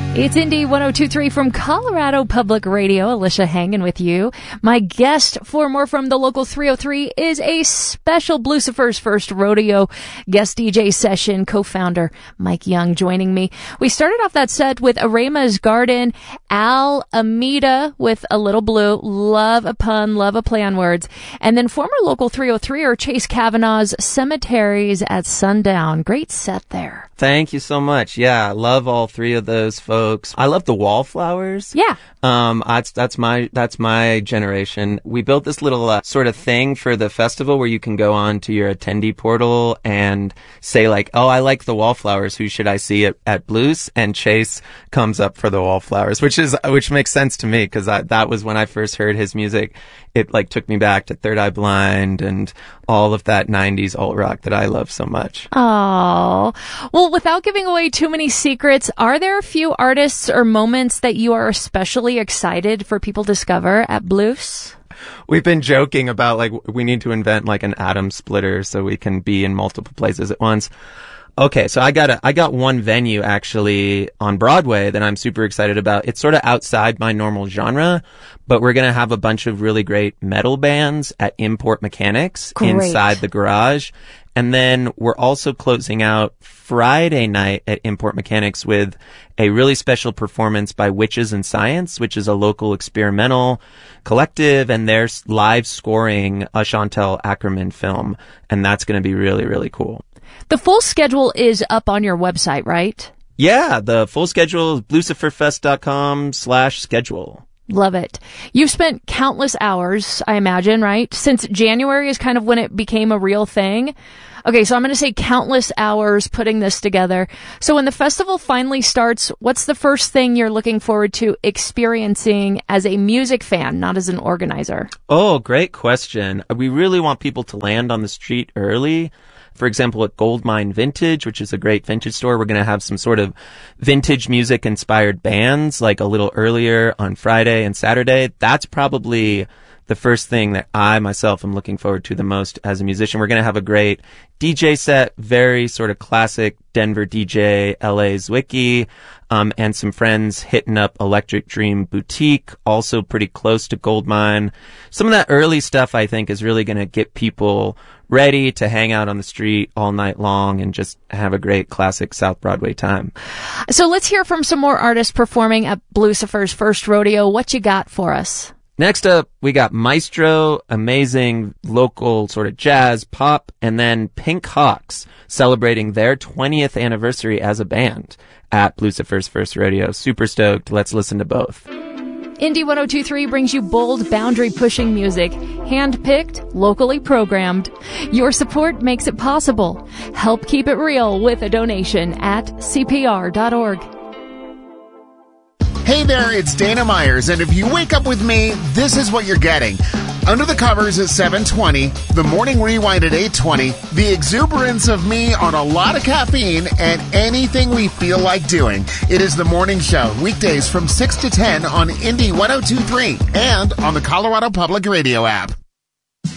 It's Indy 102.3 from Colorado Public Radio. Alicia hanging with you. My guest for More from the Local 303 is a special Blucifer's First Rodeo guest DJ session co-founder Mike Young joining me. We started off that set with Arema's Garden, Al Amida with A Little Blue, love a pun, love a play on words, and then former Local 303er Chase Kavanaugh's Cemeteries at Sundown. Great set there. Thank you so much. Yeah, I love all three of those folks. I love the Wallflowers. Yeah. That's my generation. We built this little sort of thing for the festival where you can go on to your attendee portal and say like, oh, I like the Wallflowers. Who should I see at Blues? And Chase comes up for the Wallflowers, which makes sense to me because that was when I first heard his music. It like took me back to Third Eye Blind and all of that 90s alt rock that I love so much. Oh, well, without giving away too many secrets, are there a few artists or moments that you are especially excited for people to discover at Blues? We've been joking about like we need to invent like an atom splitter so we can be in multiple places at once. Okay, so I got one venue actually on Broadway that I'm super excited about. It's sort of outside my normal genre, but we're going to have a bunch of really great metal bands at Import Mechanics inside the garage. And then we're also closing out Friday night at Import Mechanics with a really special performance by Witches and Science, which is a local experimental collective, and they're live scoring a Chantal Akerman film. And that's going to be really, really cool. The full schedule is up on your website, right? Yeah, the full schedule is bluciferfest.com/schedule. Love it. You've spent countless hours, I imagine, right? Since January is kind of when it became a real thing. Okay, so I'm going to say countless hours putting this together. So when the festival finally starts, what's the first thing you're looking forward to experiencing as a music fan, not as an organizer? Oh, great question. We really want people to land on the street early. For example, at Goldmine Vintage, which is a great vintage store, we're going to have some sort of vintage music inspired bands like a little earlier on Friday and Saturday. That's probably the first thing that I myself am looking forward to the most as a musician. We're going to have a great DJ set, very sort of classic Denver DJ, LA Zwicky, and some friends hitting up Electric Dream Boutique, also pretty close to Goldmine. Some of that early stuff, I think, is really going to get people ready to hang out on the street all night long and just have a great classic South Broadway time. So let's hear from some more artists performing at Blucifer's First Rodeo. What you got for us? Next up, we got Maestro, amazing local sort of jazz, pop, and then Pink Hawks celebrating their 20th anniversary as a band at Blucifer's First Rodeo. Super stoked. Let's listen to both. Indy 102.3 brings you bold, boundary-pushing music, hand-picked, locally programmed. Your support makes it possible. Help keep it real with a donation at CPR.org. Hey there, it's Dana Myers, and if you wake up with me, this is what you're getting. Under the Covers at 7:20, the Morning Rewind at 8:20, the exuberance of me on a lot of caffeine, and anything we feel like doing. It is the morning show, weekdays from 6 to 10 on Indy 102.3 and on the Colorado Public Radio app.